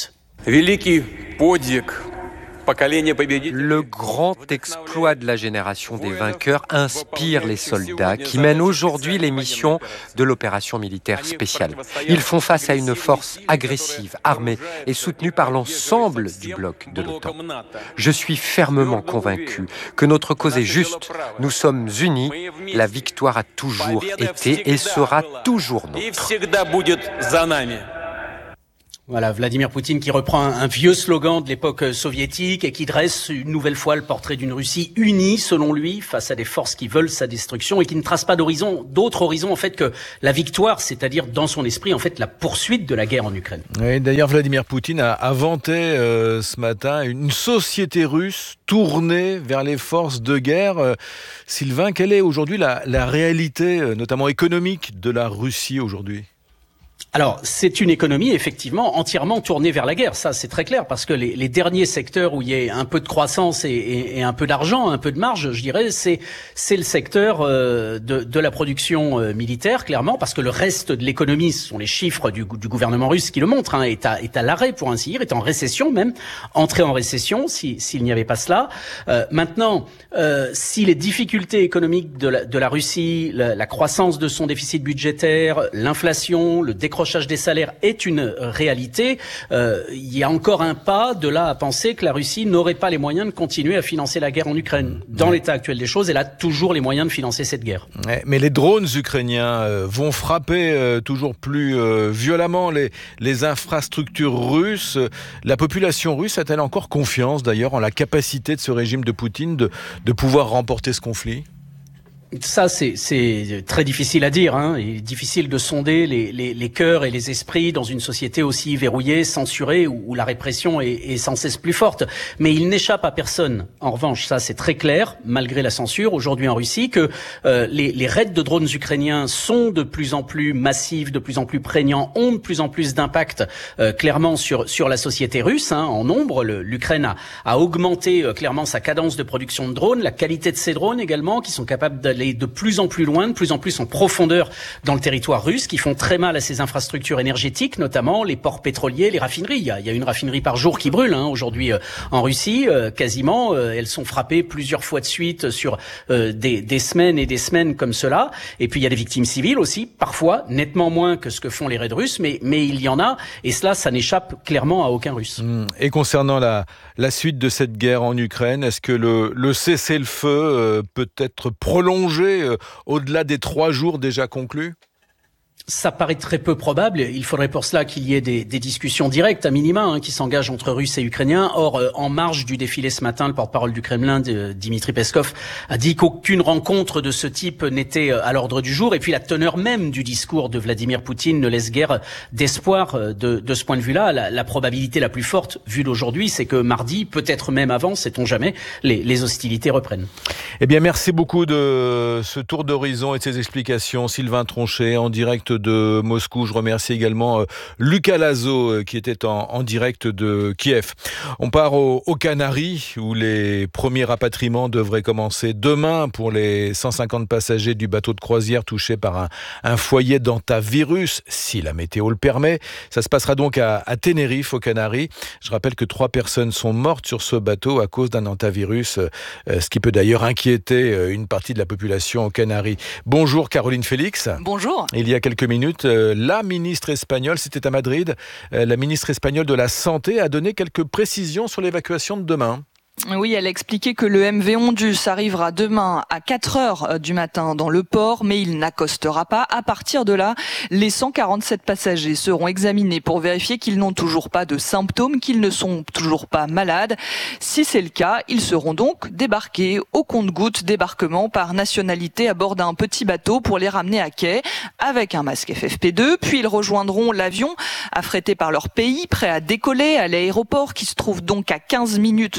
Великий подвиг поколения победителей. Le grand exploit de la génération des vainqueurs inspire les soldats qui mènent aujourd'hui les missions de l'opération militaire spéciale. Ils font face à une force agressive, armée et soutenue par l'ensemble du bloc de l'OTAN. Je suis fermement convaincu que notre cause est juste. Nous sommes unis. La victoire a toujours été et sera toujours nôtre. Voilà, Vladimir Poutine qui reprend un, un vieux slogan de l'époque soviétique et qui dresse une nouvelle fois le portrait d'une Russie unie, selon lui, face à des forces qui veulent sa destruction et qui ne trace pas d'horizon, d'autre horizon en fait que la victoire, c'est-à-dire dans son esprit en fait la poursuite de la guerre en Ukraine. Oui, d'ailleurs, Vladimir Poutine a, a vanté euh, ce matin une société russe tournée vers les forces de guerre. Euh, Sylvain, quelle est aujourd'hui la, la réalité, euh, notamment économique, de la Russie aujourd'hui ? Alors, c'est une économie, effectivement, entièrement tournée vers la guerre. Ça, c'est très clair, parce que les, les derniers secteurs où il y a un peu de croissance et, et, et un peu d'argent, un peu de marge, je dirais, c'est, c'est le secteur euh, de, de la production euh, militaire, clairement, parce que le reste de l'économie, ce sont les chiffres du, du gouvernement russe qui le montrent, hein, est, à, est à l'arrêt, pour ainsi dire, est en récession même, entré en récession, si, s'il n'y avait pas cela. Euh, maintenant, euh, si les difficultés économiques de la, de la Russie, la, la croissance de son déficit budgétaire, l'inflation, le décrochage des salaires est une réalité, euh, il y a encore un pas de là à penser que la Russie n'aurait pas les moyens de continuer à financer la guerre en Ukraine. Dans l'état actuel des choses, elle a toujours les moyens de financer cette guerre. Ouais, mais les drones ukrainiens euh, vont frapper euh, toujours plus euh, violemment les, les infrastructures russes. La population russe a-t-elle encore confiance d'ailleurs en la capacité de ce régime de Poutine de, de pouvoir remporter ce conflit ? Ça, c'est, c'est très difficile à dire. Hein. Il est difficile de sonder les, les, les cœurs et les esprits dans une société aussi verrouillée, censurée, où, où la répression est, est sans cesse plus forte. Mais il n'échappe à personne. En revanche, ça c'est très clair, malgré la censure, aujourd'hui en Russie, que euh, les, les raids de drones ukrainiens sont de plus en plus massifs, de plus en plus prégnants, ont de plus en plus d'impact euh, clairement sur, sur la société russe. Hein, en nombre, le, l'Ukraine a, a augmenté euh, clairement sa cadence de production de drones, la qualité de ces drones également, qui sont capables d'aller de plus en plus loin, de plus en plus en profondeur dans le territoire russe, qui font très mal à ces infrastructures énergétiques, notamment les ports pétroliers, les raffineries. Il y a, il y a une raffinerie par jour qui brûle hein, aujourd'hui euh, en Russie, euh, quasiment. Euh, elles sont frappées plusieurs fois de suite sur euh, des, des semaines et des semaines comme cela. Et puis il y a des victimes civiles aussi, parfois nettement moins que ce que font les raids russes, mais, mais il y en a. Et cela, ça n'échappe clairement à aucun Russe. Et concernant la, la suite de cette guerre en Ukraine, est-ce que le, le cessez-le-feu euh, peut être prolongé euh, au-delà des trois jours déjà conclus ? Ça paraît très peu probable. Il faudrait pour cela qu'il y ait des, des discussions directes, à minima, hein, qui s'engagent entre Russes et Ukrainiens. Or, euh, en marge du défilé ce matin, le porte-parole du Kremlin, de, Dimitri Peskov, a dit qu'aucune rencontre de ce type n'était à l'ordre du jour. Et puis la teneur même du discours de Vladimir Poutine ne laisse guère d'espoir de, de ce point de vue-là. La, la probabilité la plus forte, vue d'aujourd'hui, c'est que mardi, peut-être même avant, sait-on jamais, les, les hostilités reprennent. Eh bien, merci beaucoup de ce tour d'horizon et de ces explications. Sylvain Tronchet, en direct de Moscou. Je remercie également euh, Lucas Lazo euh, qui était en, en direct de Kiev. On part aux au Canaries où les premiers rapatriements devraient commencer demain pour les cent cinquante passagers du bateau de croisière touchés par un, un foyer d'hantavirus, si la météo le permet. Ça se passera donc à, à Tenerife, aux Canaries. Je rappelle que trois personnes sont mortes sur ce bateau à cause d'un hantavirus, euh, ce qui peut d'ailleurs inquiéter euh, une partie de la population aux Canaries. Bonjour Caroline Félix. Bonjour. Il y a quelques minutes, euh, la ministre espagnole, c'était à Madrid, euh, la ministre espagnole de la Santé a donné quelques précisions sur l'évacuation de demain. Oui, elle a expliqué que le M V Ondus arrivera demain à quatre heures du matin dans le port, mais il n'accostera pas. À partir de là, les cent quarante-sept passagers seront examinés pour vérifier qu'ils n'ont toujours pas de symptômes, qu'ils ne sont toujours pas malades. Si c'est le cas, ils seront donc débarqués au compte-gouttes, débarquement par nationalité à bord d'un petit bateau pour les ramener à quai avec un masque F F P deux. Puis ils rejoindront l'avion affrété par leur pays, prêt à décoller à l'aéroport qui se trouve donc à quinze minutes de route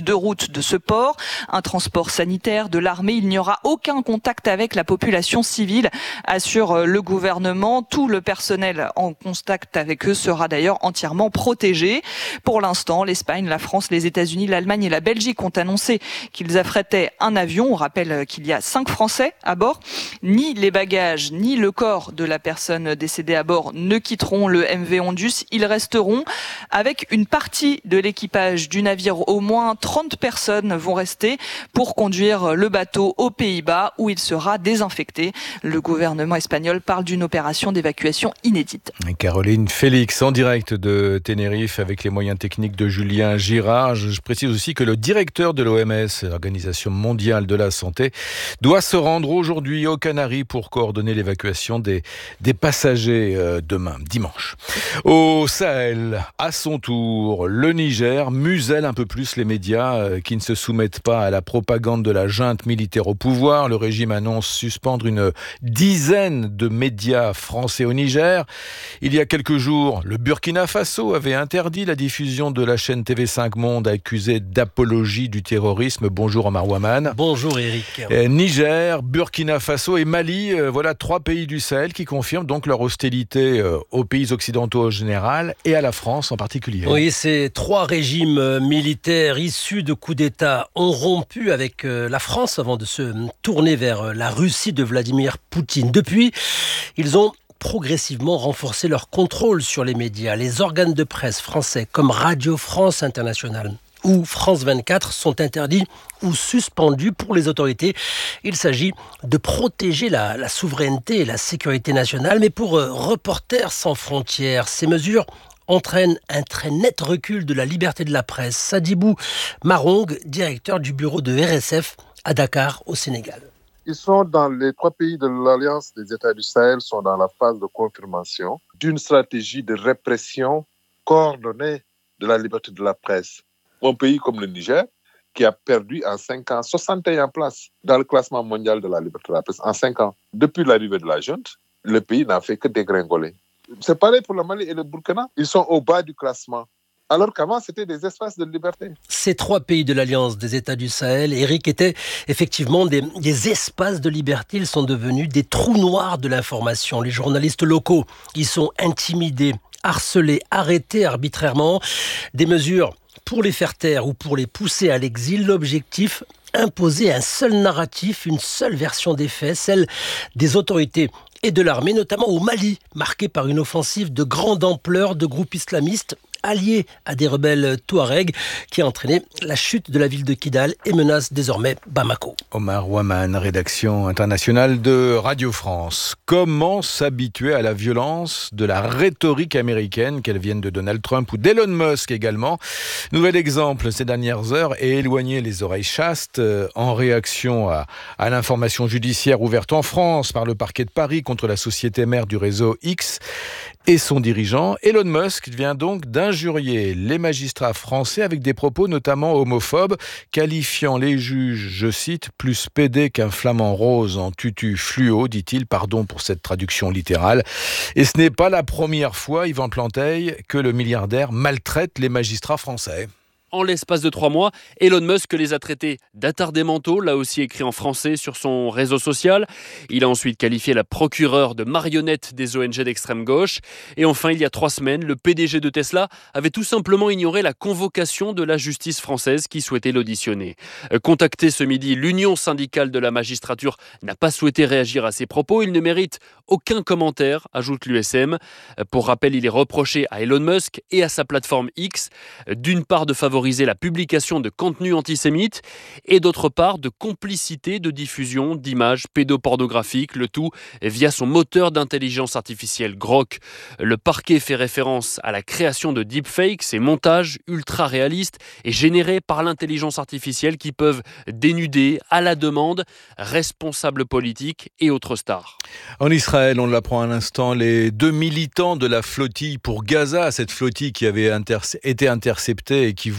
routes de ce port. Un transport sanitaire de l'armée. Il n'y aura aucun contact avec la population civile, assure le gouvernement. Tout le personnel en contact avec eux sera d'ailleurs entièrement protégé. Pour l'instant, l'Espagne, la France, les États-Unis, l'Allemagne et la Belgique ont annoncé qu'ils affrétaient un avion. On rappelle qu'il y a cinq Français à bord. Ni les bagages, ni le corps de la personne décédée à bord ne quitteront le M V Ondus. Ils resteront avec une partie de l'équipage du navire. Au moins trente personnes vont rester pour conduire le bateau aux Pays-Bas où il sera désinfecté. Le gouvernement espagnol parle d'une opération d'évacuation inédite. Caroline Félix en direct de Tenerife avec les moyens techniques de Julien Girard. Je précise aussi que le directeur de l'O M S, l'Organisation mondiale de la santé, doit se rendre aujourd'hui aux Canaries pour coordonner l'évacuation des, des passagers euh, demain, dimanche. Au Sahel, à son tour, le Niger muselle un peu plus les médias euh, qui ne se soumettent pas à la propagande de la junte militaire au pouvoir. Le régime annonce suspendre une dizaine de médias français au Niger. Il y a quelques jours, le Burkina Faso avait interdit la diffusion de la chaîne T V cinq Monde accusée d'apologie du terrorisme. Bonjour Omar Ouaman. Bonjour Eric. Euh, Niger, Burkina Faso et Mali, euh, voilà trois pays du Sahel qui confirment donc leur hostilité euh, aux pays occidentaux en général et à la France en particulier. Oui, ces trois régimes militaires issus de coups d'État ont rompu avec euh, la France avant de se tourner vers euh, la Russie de Vladimir Poutine. Depuis, ils ont progressivement renforcé leur contrôle sur les médias. Les organes de presse français comme Radio France Internationale ou France vingt-quatre sont interdits ou suspendus pour les autorités. Il s'agit de protéger la, la souveraineté et la sécurité nationale. Mais pour euh, Reporters sans frontières, ces mesures entraînent un très net recul de la liberté de la presse. Sadibou Marong, directeur du bureau de R S F à Dakar, au Sénégal. Ils sont dans les trois pays de l'Alliance des États du Sahel, sont dans la phase de confirmation d'une stratégie de répression coordonnée de la liberté de la presse. Un pays comme le Niger, qui a perdu en cinq ans soixante et une places dans le classement mondial de la liberté de la presse en cinq ans. Depuis l'arrivée de la junte, le pays n'a fait que dégringoler. C'est pareil pour le Mali et le Burkina. Ils sont au bas du classement. Alors qu'avant, c'était des espaces de liberté. Ces trois pays de l'Alliance des États du Sahel, Eric, étaient effectivement des, des espaces de liberté. Ils sont devenus des trous noirs de l'information. Les journalistes locaux, ils sont intimidés, harcelés, arrêtés arbitrairement. Des mesures pour les faire taire ou pour les pousser à l'exil. L'objectif, imposer un seul narratif, une seule version des faits, celle des autorités et de l'armée, notamment au Mali, marqué par une offensive de grande ampleur de groupes islamistes alliés à des rebelles touaregs qui a entraîné la chute de la ville de Kidal et menace désormais Bamako. Omar Ouaman, rédaction internationale de Radio France. Comment s'habituer à la violence de la rhétorique américaine, qu'elle vienne de Donald Trump ou d'Elon Musk également? Nouvel exemple ces dernières heures et éloigner les oreilles chastes en réaction à, à l'information judiciaire ouverte en France par le parquet de Paris contre la société mère du réseau X et son dirigeant. Elon Musk vient donc d'injurier les magistrats français avec des propos notamment homophobes, qualifiant les juges, je cite, plus pédés qu'un flamant rose en tutu fluo, dit-il, pardon pour cette traduction littérale. Et ce n'est pas la première fois, Yvan Planteil, que le milliardaire maltraite les magistrats français. En l'espace de trois mois, Elon Musk les a traités d'attardés mentaux, là aussi écrit en français sur son réseau social. Il a ensuite qualifié la procureure de marionnette des O N G d'extrême gauche. Et enfin, il y a trois semaines, le P D G de Tesla avait tout simplement ignoré la convocation de la justice française qui souhaitait l'auditionner. Contacté ce midi, l'Union syndicale de la magistrature n'a pas souhaité réagir à ses propos. Il ne mérite aucun commentaire, ajoute l'U S M. Pour rappel, il est reproché à Elon Musk et à sa plateforme X, d'une part de favoriser la publication de contenus antisémites et d'autre part de complicité de diffusion d'images pédopornographiques, le tout via son moteur d'intelligence artificielle Grok. Le parquet fait référence à la création de deepfakes, ces montages ultra réalistes et générés par l'intelligence artificielle qui peuvent dénuder à la demande responsables politiques et autres stars. En Israël, on l'apprend à l'instant, les deux militants de la flottille pour Gaza, cette flottille qui avait inter- été interceptée et qui voulait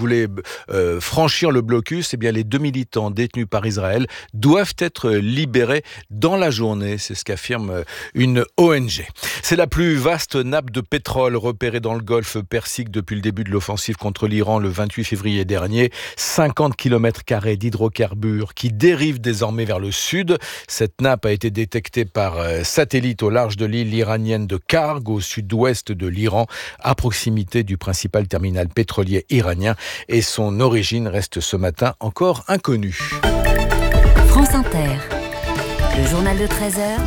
voulez euh, franchir le blocus, eh bien les deux militants détenus par Israël doivent être libérés dans la journée. C'est ce qu'affirme une O N G. C'est la plus vaste nappe de pétrole repérée dans le Golfe Persique depuis le début de l'offensive contre l'Iran le vingt-huit février dernier. cinquante kilomètres carrés d'hydrocarbures qui dérivent désormais vers le sud. Cette nappe a été détectée par satellite au large de l'île iranienne de Karg, au sud-ouest de l'Iran, à proximité du principal terminal pétrolier iranien. Et son origine reste ce matin encore inconnue. France Inter, le journal de treize heures.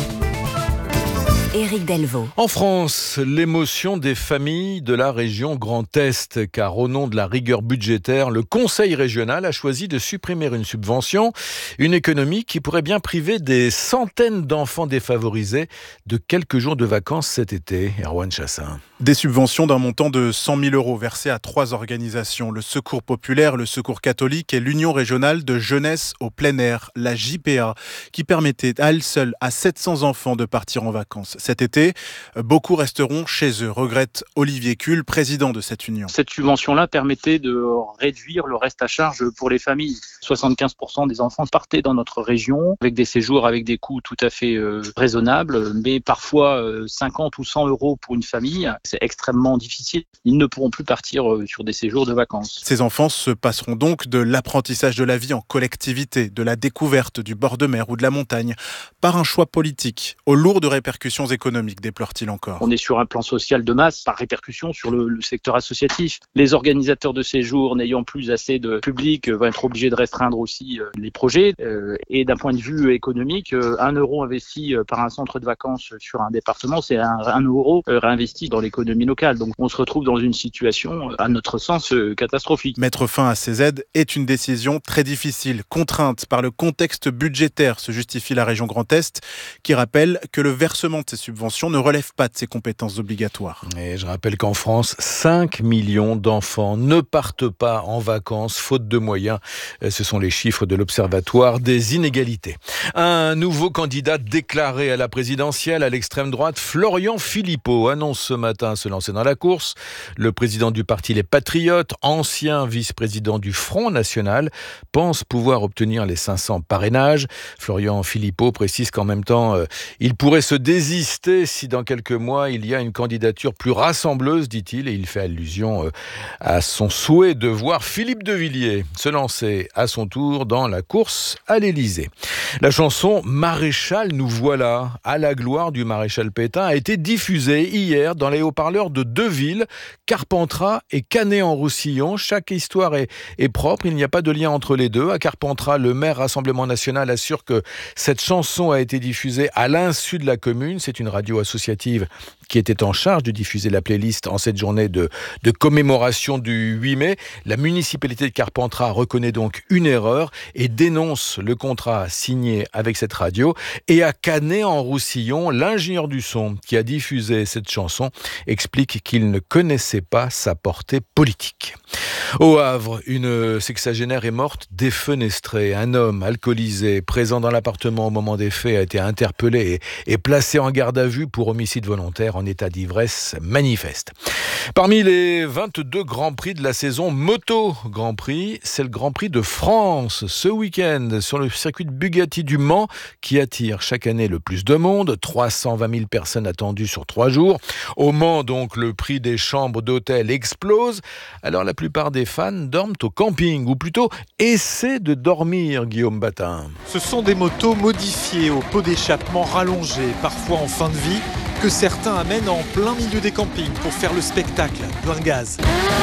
Éric Delvaux. En France, l'émotion des familles de la région Grand Est, car au nom de la rigueur budgétaire, le Conseil régional a choisi de supprimer une subvention, une économie qui pourrait bien priver des centaines d'enfants défavorisés de quelques jours de vacances cet été. Erwan Chassin. Des subventions d'un montant de cent mille euros versées à trois organisations, le Secours populaire, le Secours catholique et l'Union régionale de jeunesse au plein air, la J P A, qui permettait à elle seule à sept cents enfants de partir en vacances. Cet été, beaucoup resteront chez eux, regrette Olivier Kuhl, président de cette union. Cette subvention-là permettait de réduire le reste à charge pour les familles. soixante-quinze pour cent des enfants partaient dans notre région avec des séjours avec des coûts tout à fait euh, raisonnables, mais parfois euh, cinquante ou cent euros pour une famille, c'est extrêmement difficile. Ils ne pourront plus partir euh, sur des séjours de vacances. Ces enfants se passeront donc de l'apprentissage de la vie en collectivité, de la découverte du bord de mer ou de la montagne, par un choix politique, aux lourdes répercussions économiques, déplore-t-il encore. On est sur un plan social de masse, par répercussion sur le, le secteur associatif. Les organisateurs de séjours, n'ayant plus assez de public, vont être obligés de restreindre aussi euh, les projets. Euh, et d'un point de vue économique, euh, un euro investi euh, par un centre de vacances sur un département, c'est un, un euro euh, réinvesti dans l'économie locale. Donc on se retrouve dans une situation, à notre sens, euh, catastrophique. Mettre fin à ces aides est une décision très difficile, contrainte par le contexte budgétaire, se justifie la région Grand Est, qui rappelle que le versement de ces subventions ne relève pas de ses compétences obligatoires. Et je rappelle qu'en France, cinq millions d'enfants ne partent pas en vacances faute de moyens. Ce sont les chiffres de l'Observatoire des inégalités. Un nouveau candidat déclaré à la présidentielle à l'extrême droite, Florian Philippot, annonce ce matin se lancer dans la course. Le président du parti Les Patriotes, ancien vice-président du Front National, pense pouvoir obtenir les cinq cents parrainages. Florian Philippot précise qu'en même temps, euh, il pourrait se désister si dans quelques mois il y a une candidature plus rassembleuse, dit-il, et il fait allusion euh, à son souhait de voir Philippe de Villiers se lancer à son tour dans la course à l'Élysée. La chanson Maréchal, nous voilà, à la gloire du maréchal Pétain, a été diffusée hier dans les haut-parleurs de deux villes, Carpentras et Canet-en-Roussillon. Chaque histoire est, est propre, il n'y a pas de lien entre les deux. À Carpentras, le maire Rassemblement National assure que cette chanson a été diffusée à l'insu de la commune. C'est une radio associative qui était en charge de diffuser la playlist en cette journée de, de commémoration du huit mai. La municipalité de Carpentras reconnaît donc une erreur et dénonce le contrat signé avec cette radio. Et à Canet-en-Roussillon, l'ingénieur du son qui a diffusé cette chanson explique qu'il ne connaissait pas sa portée politique. Au Havre, une sexagénaire est morte défenestrée. Un homme alcoolisé présent dans l'appartement au moment des faits a été interpellé et, et placé en garde à vue pour homicide volontaire en état d'ivresse manifeste. Parmi les vingt-deux Grands Prix de la saison Moto Grand Prix, c'est le Grand Prix de France ce week-end sur le circuit de Bugatti du Mans qui attire chaque année le plus de monde. trois cent vingt mille personnes attendues sur trois jours. Au Mans, donc, le prix des chambres d'hôtel explose. Alors la plupart des fans dorment au camping, ou plutôt essaient de dormir, Guillaume Batin. Ce sont des motos modifiées au pot d'échappement rallongé, parfois en fin de vie, que certains amènent en plein milieu des campings pour faire le spectacle, plein de gaz.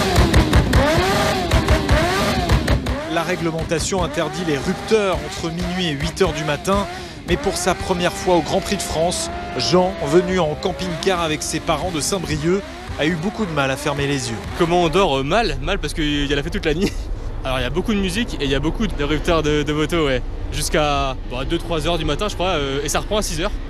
La réglementation interdit les rupteurs entre minuit et huit heures du matin. Mais pour sa première fois au Grand Prix de France, Jean, venu en camping-car avec ses parents de Saint-Brieuc, a eu beaucoup de mal à fermer les yeux. Comment on dort? Mal, mal parce qu'il y a la fête toute la nuit. Alors il y a beaucoup de musique et il y a beaucoup de rupteurs de, de moto, ouais. Jusqu'à bon, deux trois heures du matin je crois, euh, et ça reprend à six heures.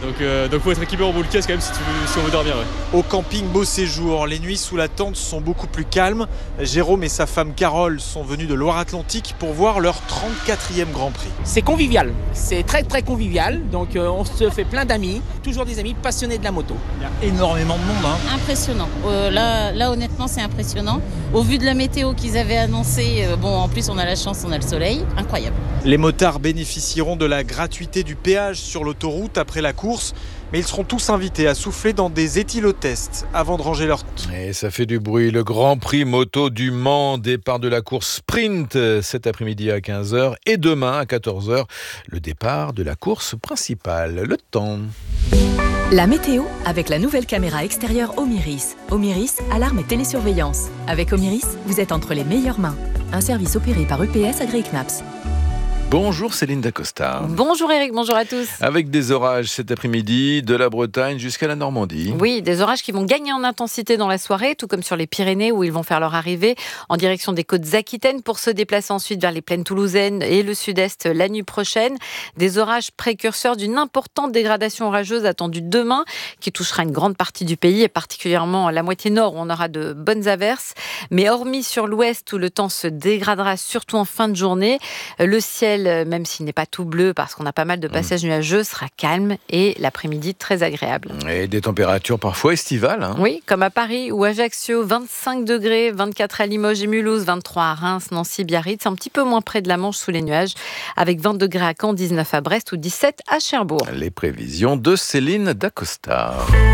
Donc euh, donc faut être équipé en boule caisse quand même si, tu veux, si on veut dormir. Ouais. Au camping Beau Séjour, les nuits sous la tente sont beaucoup plus calmes. Jérôme et sa femme Carole sont venus de Loire-Atlantique pour voir leur trente-quatrième Grand Prix. C'est convivial, c'est très très convivial, donc euh, on se fait plein d'amis, toujours des amis passionnés de la moto. Il y a énormément de monde. Hein. Impressionnant, euh, là, là honnêtement c'est impressionnant. Au vu de la météo qu'ils avaient annoncée, euh, bon en plus on a la chance, on a le soleil, incroyable. Les motards bénéficieront de la gratuité du péage sur l'autoroute après la course, mais ils seront tous invités à souffler dans des éthylotests avant de ranger leur... Et ça fait du bruit, le Grand Prix moto du Mans, départ de la course sprint cet après-midi à quinze heures et demain à quatorze heures, le départ de la course principale. Le temps. La météo avec la nouvelle caméra extérieure Omiris. Omiris, alarme et télésurveillance. Avec Omiris, vous êtes entre les meilleures mains. Un service opéré par U P S agréé C N A P S. Bonjour Céline Dacosta. Bonjour Eric, bonjour à tous. Avec des orages cet après-midi, de la Bretagne jusqu'à la Normandie. Oui, des orages qui vont gagner en intensité dans la soirée, tout comme sur les Pyrénées où ils vont faire leur arrivée en direction des côtes aquitaines pour se déplacer ensuite vers les plaines toulousaines et le sud-est la nuit prochaine. Des orages précurseurs d'une importante dégradation orageuse attendue demain qui touchera une grande partie du pays et particulièrement la moitié nord où on aura de bonnes averses. Mais hormis sur l'ouest où le temps se dégradera surtout en fin de journée, le ciel, même s'il n'est pas tout bleu parce qu'on a pas mal de passages mmh. nuageux, sera calme et l'après-midi très agréable. Et des températures parfois estivales. Hein. Oui, comme à Paris ou Ajaccio, vingt-cinq degrés, vingt-quatre à Limoges et Mulhouse, vingt-trois à Reims, Nancy, Biarritz, un petit peu moins près de la Manche sous les nuages, avec vingt degrés à Caen, dix-neuf à Brest ou dix-sept à Cherbourg. Les prévisions de Céline Dacosta.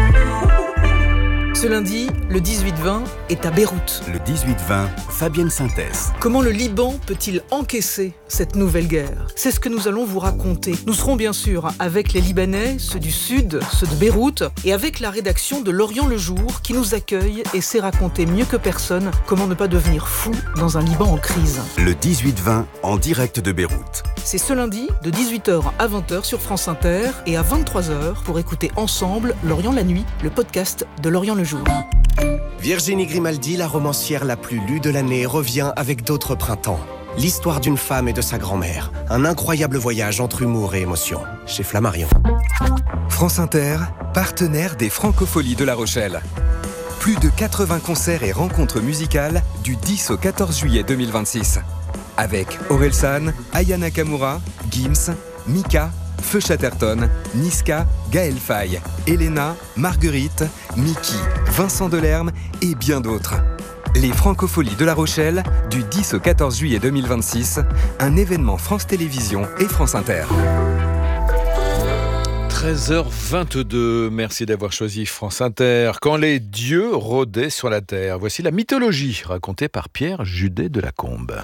Ce lundi, le dix-huit vingt est à Beyrouth. Le dix-huit vingt, Fabienne Synthèse. Comment le Liban peut-il encaisser cette nouvelle guerre ? C'est ce que nous allons vous raconter. Nous serons bien sûr avec les Libanais, ceux du Sud, ceux de Beyrouth, et avec la rédaction de L'Orient le Jour qui nous accueille et sait raconter mieux que personne comment ne pas devenir fou dans un Liban en crise. Le dix-huit vingt, en direct de Beyrouth. C'est ce lundi de dix-huit heures à vingt heures sur France Inter et à vingt-trois heures pour écouter ensemble L'Orient la nuit, le podcast de L'Orient le Jour. Virginie Grimaldi, la romancière la plus lue de l'année, revient avec d'autres printemps. L'histoire d'une femme et de sa grand-mère. Un incroyable voyage entre humour et émotion. Chez Flammarion. France Inter, partenaire des Francopholies de La Rochelle. Plus de quatre-vingts concerts et rencontres musicales du dix au quatorze juillet deux mille vingt-six. Avec Orelsan, Aya Nakamura, Gims, Mika, Feu Chatterton, Niska, Gaël Faye, Elena, Marguerite, Mickey, Vincent Delerme et bien d'autres. Les Francopholies de La Rochelle, du dix au quatorze juillet deux mille vingt-six, un événement France Télévisions et France Inter. treize heures vingt-deux, merci d'avoir choisi France Inter. Quand les dieux rôdaient sur la terre, voici la mythologie racontée par Pierre Judet de Lacombe.